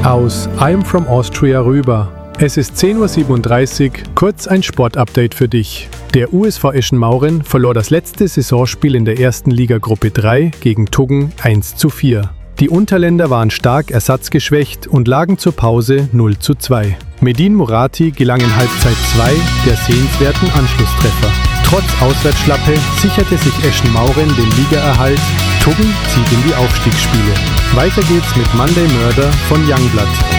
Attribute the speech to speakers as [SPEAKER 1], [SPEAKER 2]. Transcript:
[SPEAKER 1] Aus I'm from Austria rüber. Es ist 10:37 Uhr, kurz ein Sportupdate für dich. Der USV Eschen-Mauren verlor das letzte Saisonspiel in der ersten Liga Gruppe 3 gegen Tuggen 1:4. Die Unterländer waren stark ersatzgeschwächt und lagen zur Pause 0:2. Medin Murati gelang in Halbzeit 2 der sehenswerten Anschlusstreffer. Trotz Auswärtsschlappe sicherte sich Eschen-Mauren den Ligaerhalt. Tuggen zieht in die Aufstiegsspiele. Weiter geht's mit Monday Murder von Youngblood.